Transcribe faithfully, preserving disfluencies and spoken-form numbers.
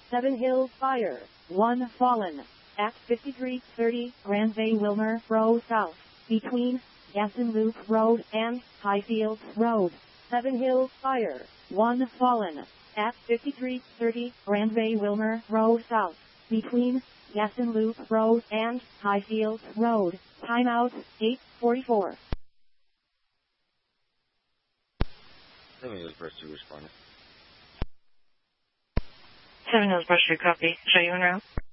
Seven Hills Fire, one fallen. At fifty-three thirty Grand Bay Wilmer Road South, between Gaston Loop Road and Highfields Road. Seven Hills Fire, one fallen. At fifty-three thirty Grand Bay Wilmer Road South, between Gaston Loop Road and Highfields Road. Timeout, eight forty-four. Seven Hills Brush responded. Seven Hills Brush, copy. Show you en route.